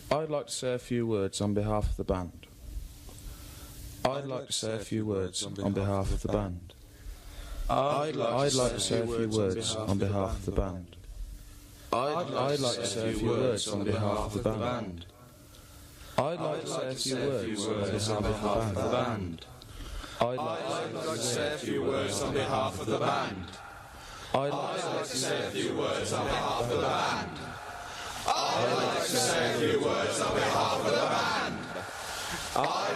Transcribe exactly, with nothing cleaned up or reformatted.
I'd like to say a few words on behalf of the band. I'd like to say a few words on behalf of the band. I'd like to say a few words on behalf of the band. I'd like to say a few words on behalf of the band. I'd like to say a few words on behalf of the band. I'd like to say a few words on behalf of the band. I'd like to say a few words on behalf of the band. I'd like to say a few words on behalf of the band. I'd